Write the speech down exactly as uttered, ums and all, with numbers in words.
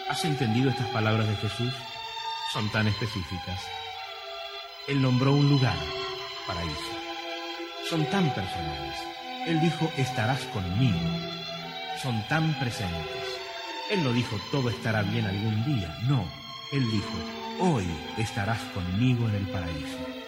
¿Has entendido estas palabras de Jesús? Son tan específicas. Él nombró un lugar, paraíso. Son tan personales. Él dijo, estarás conmigo. Son tan presentes. Él no dijo, todo estará bien algún día. No, Él dijo, hoy estarás conmigo en el paraíso.